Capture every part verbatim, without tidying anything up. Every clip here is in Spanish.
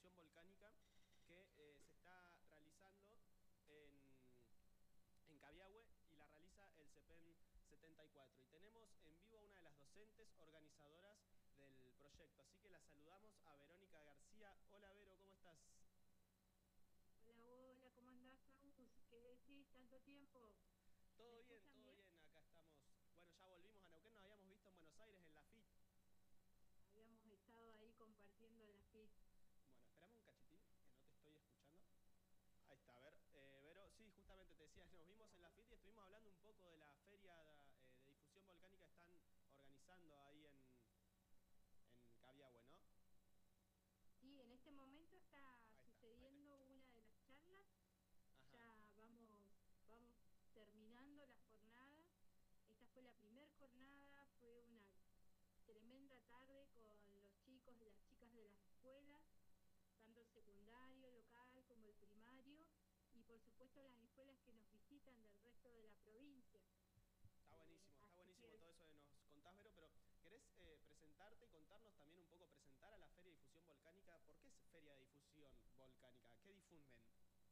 difusión volcánica que eh, se está realizando en, en Cabiahue y la realiza el CEPEN setenta y cuatro. Y tenemos en vivo a una de las docentes organizadoras del proyecto. Así que la saludamos a Verónica García. Hola Vero, ¿cómo estás? Hola, hola, ¿cómo andás, Agus? ¿Qué decís? ¿Tanto tiempo? ¿Me Todo bien, escuchan todo bien? bien, acá estamos. Bueno, ya volvimos a Neuquén, nos habíamos visto en Buenos Aires en la F I T. Habíamos estado ahí compartiendo la F I T. Bueno, esperame un cachitín, que no te estoy escuchando. Ahí está, a ver, eh, Vero, sí, justamente te decía, nos vimos en la F I T y estuvimos hablando un poco de la feria de, eh, de difusión volcánica que están organizando ahí en, en Cabiahue, ¿no? Sí, en este momento está Ahí está, ahí te sucediendo escucho. una de las charlas. Ajá, Ya vamos, vamos terminando la jornada. Esta fue la primera jornada, fue una tremenda tarde con los chicos y las chicas de las escuelas, tanto el secundario, local, como el primario, y por supuesto las escuelas que nos visitan del resto de la provincia. está Eh, buenísimo, está así buenísimo que todo eso que nos contás, Vero, pero ¿querés eh, presentarte y contarnos también un poco, presentar a la Feria de Difusión Volcánica? ¿Por qué es Feria de Difusión Volcánica? ¿Qué difunden?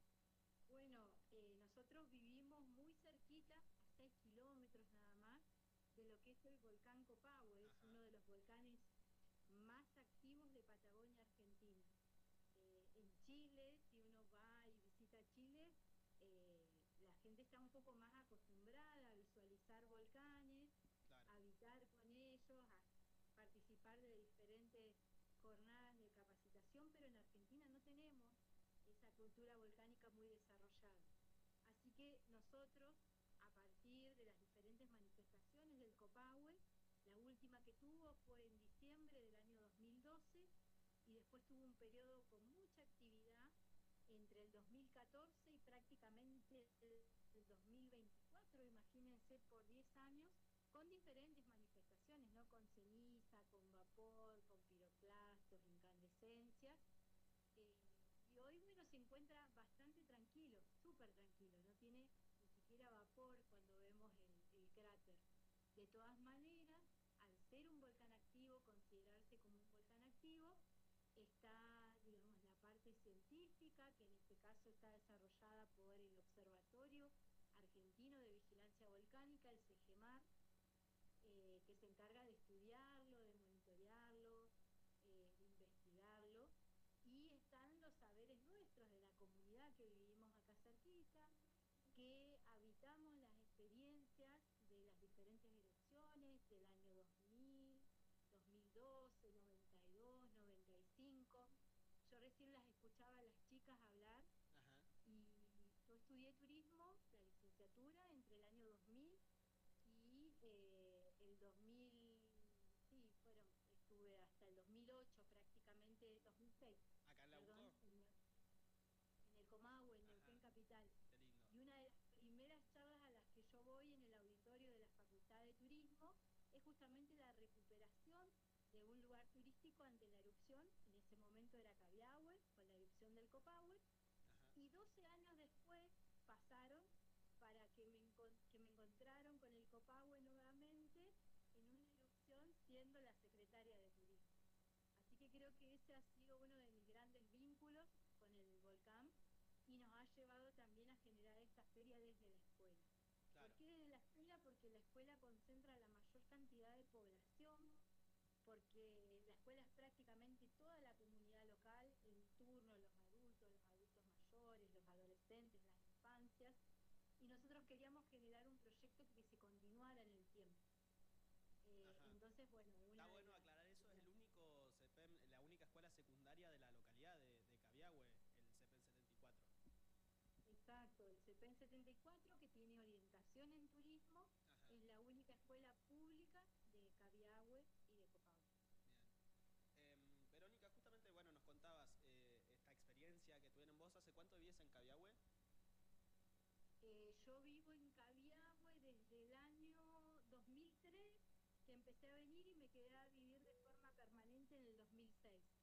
Bueno, eh, nosotros vivimos muy cerquita, a seis kilómetros nada más, de lo que es el volcán Copahue. Es Ajá, uno de los volcanes más activos de Patagonia, Argentina. Eh, en Chile, si uno va y visita Chile, eh, la gente está un poco más acostumbrada a visualizar volcanes, claro. a habitar con ellos, a participar de diferentes jornadas de capacitación, pero en Argentina no tenemos esa cultura volcánica muy desarrollada. Así que nosotros, a partir de las diferentes manifestaciones del Copahue, la última que tuvo fue en diciembre del año dos mil doce y después tuvo un periodo con mucha actividad entre el dos mil catorce y prácticamente el dos mil veinticuatro, imagínense, por diez años, con diferentes manifestaciones, ¿no? Con ceniza, con vapor, con piroclastos, incandescencias. Eh, y hoy, bueno, se encuentra bastante tranquilo, súper tranquilo, no tiene ni siquiera vapor cuando vemos el, el cráter. De todas maneras, al ser un volcán activo, considerarse como un volcán activo, está, digamos, la parte científica, que en este caso está desarrollada por el Observatorio Argentino de Vigilancia Volcánica, el CEGEMAR, eh, que se encarga de estudiarlo, de monitorearlo, eh, de investigarlo, y están los saberes nuestros de la comunidad que vivimos acá cerquita, que habitamos las experiencias de las diferentes erupciones del año dos mil, dos mil doce, noventa y dos, noventa y cinco. Yo recién las escuchaba a las chicas hablar Ajá, y yo estudié turismo, la licenciatura, entre el año dos mil y eh, el dos mil, sí, fueron, estuve hasta el dos mil ocho prácticamente, dos mil seis, acá en la UCO. perdón, en, en el Comahue, en Ajá, Neuquén Capital. qué lindo. Y una de las primeras charlas a las que yo voy en el auditorio de la Facultad de Turismo es justamente la recuperación de un lugar turístico ante la erupción. En ese momento era Cabiahue, con la erupción del Copahue, Ajá, y doce años después pasaron para que me, que me encontraron con el Copahue nuevamente en una erupción siendo la secretaria de Turismo. Así que creo que ese ha sido uno de mis grandes vínculos con el volcán y nos ha llevado también a generar esta feria desde la escuela. ¿Por claro. qué desde la escuela? Porque la escuela concentra la mayor cantidad de población, porque la escuela es prácticamente toda la comunidad local, en turno, los adultos, los adultos mayores, los adolescentes, las infancias, y nosotros queríamos generar un proyecto que se continuara en el tiempo. Eh, Ajá. entonces, bueno, Está una de bueno las, aclarar eso, de es las... el único CEPEM, la única escuela secundaria de la localidad de, de Cabiahue, el CEPEM setenta y cuatro. Exacto, el CEPEN setenta y cuatro, que tiene orientación en turismo, Ajá, es la única escuela pública de Cabiahue y de Copahue. bien. Eh, Verónica, justamente, bueno, nos contabas eh, esta experiencia que tuvieron vos. ¿Hace cuánto vivías en Cabiahue? Eh, yo vivo en Cabiahue desde el año dos mil tres, que empecé a venir y me quedé a vivir de forma permanente en el dos mil seis.